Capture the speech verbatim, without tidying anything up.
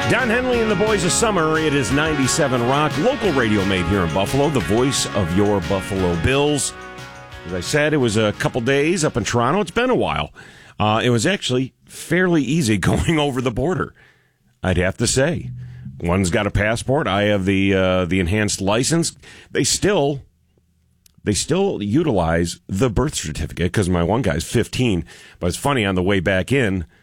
Don Henley and the Boys of Summer. It is ninety-seven Rock, local radio made here in Buffalo, the voice of your Buffalo Bills. As I said, it was a couple days up in Toronto. It's been a while. Uh, it was actually fairly easy going over the border, I'd have to say. One's got a passport. I have the uh, the enhanced license. They still they still utilize the birth certificate because my one guy's fifteen. But it's funny, on the way back in,